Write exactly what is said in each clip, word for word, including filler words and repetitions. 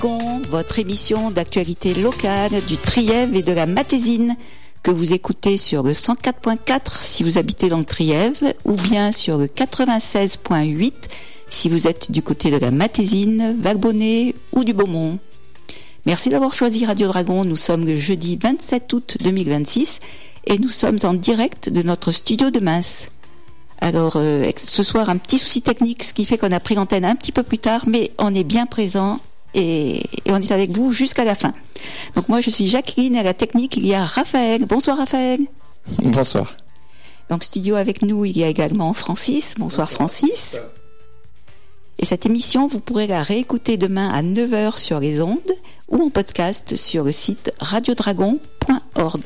Dragon, votre émission d'actualité locale du Trièves et de la Matésine, que vous écoutez sur le cent quatre point quatre si vous habitez dans le Trièves, ou bien sur le quatre-vingt-seize point huit si vous êtes du côté de la Matésine, Valbonnet ou du Beaumont. Merci d'avoir choisi Radio Dragon. Nous sommes le jeudi vingt-sept août deux mille vingt-six et nous sommes en direct de notre studio de Mins. Alors, euh, ce soir, un petit souci technique, ce qui fait qu'on a pris l'antenne un petit peu plus tard, mais on est bien présent et, et on est avec vous jusqu'à la fin. Donc moi, je suis Jacqueline, et à la technique, il y a Raphaël. Bonsoir Raphaël. Bonsoir. Donc studio avec nous, il y a également Francis. Bonsoir Francis. Et cette émission, vous pourrez la réécouter demain à neuf heures sur les ondes ou en podcast sur le site radiodragon point org.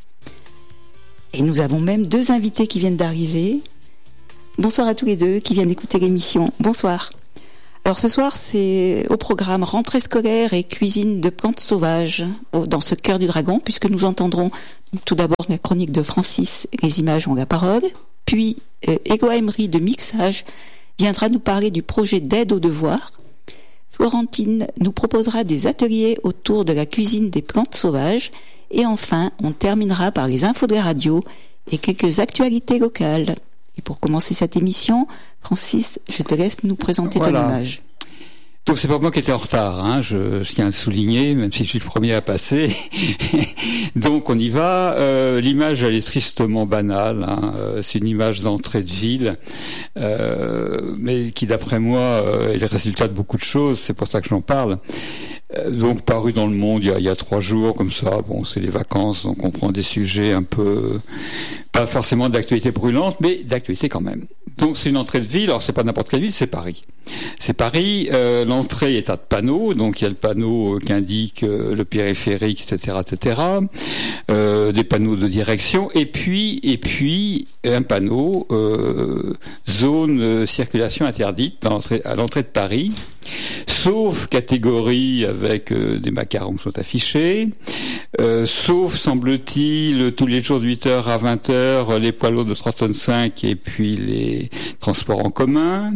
Et nous avons même deux invités qui viennent d'arriver. Bonsoir à tous les deux qui viennent d'écouter l'émission. Bonsoir. Alors ce soir, c'est au programme rentrée scolaire et cuisine de plantes sauvages dans ce cœur du dragon, puisque nous entendrons tout d'abord la chronique de Francis, les images ont la parole, puis euh, Ego Emery de mixage viendra nous parler du projet d'aide aux devoirs. Florentine nous proposera des ateliers autour de la cuisine des plantes sauvages. Et enfin, on terminera par les infos de la radio et quelques actualités locales. Et pour commencer cette émission, Francis, je te laisse nous présenter voilà. ton image. Donc c'est pas moi qui étais en retard, hein, je, je tiens à le souligner, même si je suis le premier à passer. Donc on y va. Euh, l'image, elle est tristement banale. Hein. C'est une image d'entrée de ville, euh, mais qui, d'après moi, euh, est le résultat de beaucoup de choses. C'est pour ça que j'en parle. Euh, donc paru dans le Monde il y a, il y a trois jours, comme ça. Bon, c'est les vacances, donc on prend des sujets un peu, pas forcément d'actualité brûlante, mais d'actualité quand même. Donc c'est une entrée de ville. Alors c'est pas n'importe quelle ville, c'est Paris. C'est Paris. Euh, l'entrée est à de panneaux. Donc il y a le panneau qui indique euh, le périphérique, et cetera, et cetera. Euh, des panneaux de direction. Et puis et puis un panneau euh, zone euh, circulation interdite dans l'entrée, à l'entrée de Paris. Sauf catégorie avec euh, des macarons qui sont affichés. Euh, sauf, semble-t-il, tous les jours de huit heures à vingt heures, les poids lourds de trois tonnes cinq et puis les transports en commun.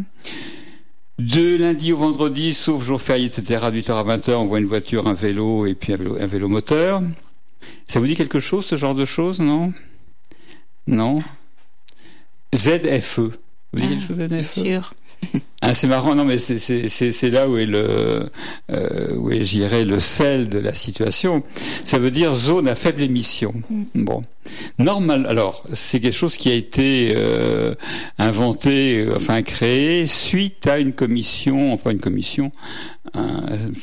De lundi au vendredi, sauf jour férié, et cetera, de huit heures à vingt heures, on voit une voiture, un vélo et puis un vélo, un vélo moteur. Ça vous dit quelque chose, ce genre de choses, non? Non? Z F E. Vous dites quelque chose, Z F E? Bien sûr. Ah, c'est marrant, non, mais c'est, c'est, c'est, c'est là où est le, euh, où est, j'irais, le sel de la situation. Ça veut dire zone à faible émission. Mm. Bon. Normal, alors, c'est quelque chose qui a été, euh, inventé, euh, enfin, créé suite à une commission, enfin, une commission, un,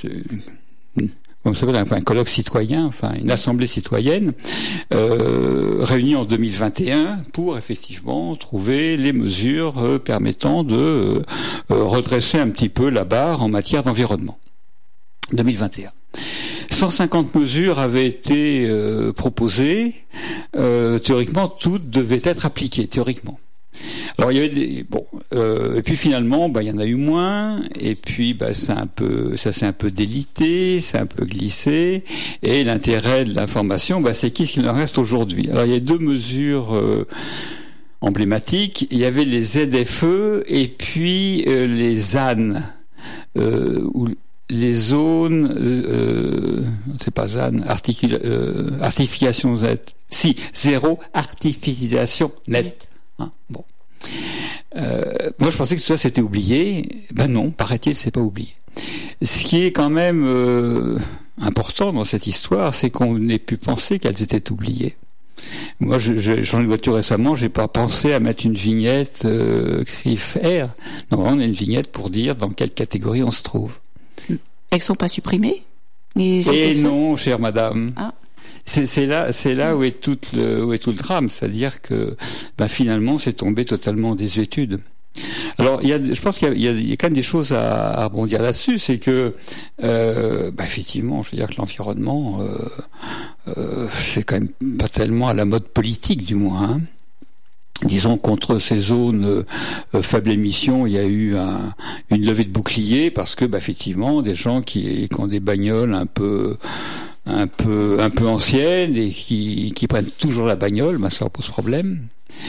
comme ça s'appelle, un colloque citoyen, enfin une assemblée citoyenne euh, réunie en deux mille vingt et un pour effectivement trouver les mesures euh, permettant de euh, redresser un petit peu la barre en matière d'environnement. deux mille vingt et un. cent cinquante mesures avaient été euh, proposées. Euh, théoriquement, toutes devaient être appliquées, théoriquement. Alors il y avait des, bon euh, et puis finalement bah il y en a eu moins et puis bah c'est un peu ça s'est un peu délité, c'est un peu glissé et l'intérêt de l'information bah c'est qu'est-ce qu'il en reste aujourd'hui. Alors il y a deux mesures euh, emblématiques, il y avait les Z F E et puis euh, les Z A N euh, ou les zones euh, c'est pas Z A N, articula, euh, artificiation Z. Si, zéro artificialisation nette. Hein, bon. Euh, moi, je pensais que tout ça c'était oublié. Ben non, paraît-il, c'est pas oublié. Ce qui est quand même euh, important dans cette histoire, c'est qu'on ait pu penser qu'elles étaient oubliées. Moi, je, je, j'en ai une voiture récemment, j'ai pas pensé à mettre une vignette euh, C R I F R. Normalement, on a une vignette pour dire dans quelle catégorie on se trouve. Elles sont pas supprimées, les Et non, chère madame. Ah. C'est, c'est là, c'est là où est tout le, où est tout le drame, c'est-à-dire que, ben finalement, c'est tombé totalement en désuétude. Alors, il y a, je pense qu'il y a, il y a, il y a quand même des choses à, à rebondir là-dessus, c'est que, euh, ben effectivement, je veux dire que l'environnement, euh, euh, c'est quand même pas tellement à la mode politique, du moins. Hein. Disons, contre ces zones euh, faible émission, il y a eu un, une levée de bouclier parce que, ben effectivement, des gens qui, qui ont des bagnoles un peu un peu un peu anciennes et qui qui prennent toujours la bagnole, ben ça leur pose problème.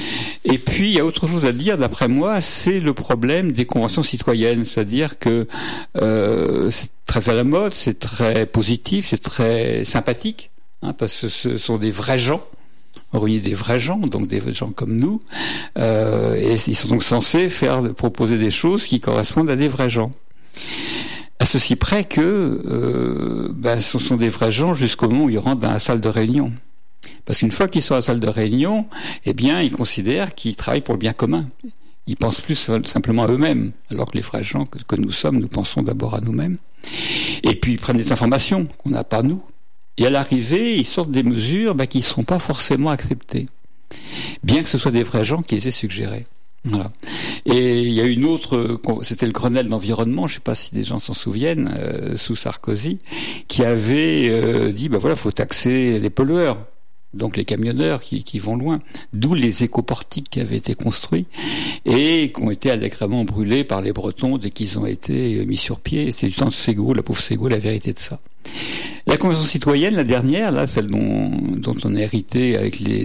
Et puis, il y a autre chose à dire, d'après moi, c'est le problème des conventions citoyennes. C'est-à-dire que euh, c'est très à la mode, c'est très positif, c'est très sympathique, hein, parce que ce sont des vrais gens. On réunit des vrais gens, donc des gens comme nous, euh, et ils sont donc censés faire proposer des choses qui correspondent à des vrais gens. À ceci près que euh, ben, ce sont des vrais gens jusqu'au moment où ils rentrent dans la salle de réunion. Parce qu'une fois qu'ils sont à la salle de réunion, eh bien, ils considèrent qu'ils travaillent pour le bien commun. Ils pensent plus simplement à eux-mêmes, alors que les vrais gens que, que nous sommes, nous pensons d'abord à nous-mêmes. Et puis ils prennent des informations qu'on n'a pas nous. Et à l'arrivée, ils sortent des mesures bah, qui ne seront pas forcément acceptées, bien que ce soit des vrais gens qui les aient suggérées. Voilà. Et il y a une autre, c'était le Grenelle d'environnement, je ne sais pas si des gens s'en souviennent, euh, sous Sarkozy, qui avait euh, dit, bah voilà, faut taxer les pollueurs. Donc les camionneurs qui, qui vont loin, d'où les écoportiques qui avaient été construits et qui ont été allègrement brûlés par les Bretons dès qu'ils ont été mis sur pied. C'est du temps de Ségaud, la pauvre Ségaud, la vérité de ça. La Convention citoyenne, la dernière, là, celle dont, dont on a hérité avec les,